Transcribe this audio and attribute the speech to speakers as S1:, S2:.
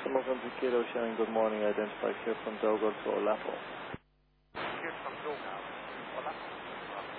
S1: November Kilo showing good morning, identify here from Dogo to Aleppo.
S2: Here from Dogo.